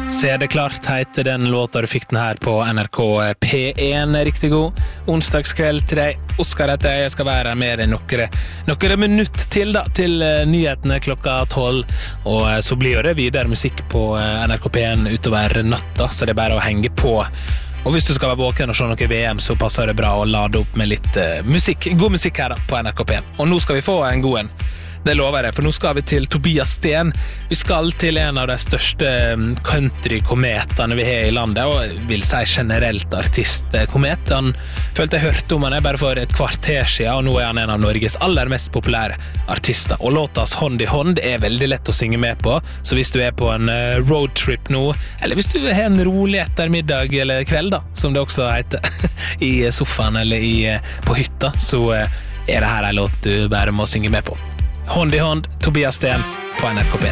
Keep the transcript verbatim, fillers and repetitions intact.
Se det klart heter den låta du fikk den her på N R K P en. Riktig god onsdagskveld til deg. Oskar heter jeg, jeg skal være her med deg nokkere, nokkere minutt til da, til nyhetene klokka tolv. Og så blir jo det videre musikk på N R K P en utover natta, så det er bare å henge på. Og hvis du skal være våken og se noe V M, så passer det bra å lade opp med litt uh, musikk, god musikk her da, på N R K P en. Og nå skal vi få en god en. Det lover jeg, for nå skal vi til Tobias Sten. Vi skal til en av de største country-kometene vi har i landet, og vil si generelt artist-komet. Han følte jeg hørte om han er bare for et kvarter siden, og nå er han en av Norges aller mest populære artister. Og låtas Hånd i hånd er veldig lett å synge med på, så hvis du er på en roadtrip nå, eller hvis du har en rolig ettermiddag eller kveld da, som det også heter, i sofaen eller i, på hytta, så er det her en låt du bare må synge med på. Hånd i hånd, Tobias Sten på N R K P.